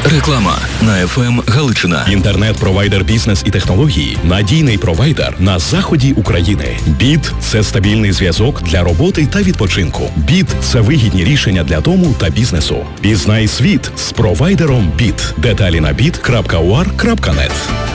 Реклама на ФМ Галичина. Інтернет-провайдер бізнес і технології. Надійний провайдер на заході України. БІТ – це стабільний зв'язок для роботи та відпочинку. БІТ – це вигідні рішення для дому та бізнесу. Пізнай світ з провайдером БІТ. Деталі на bit.ua.net.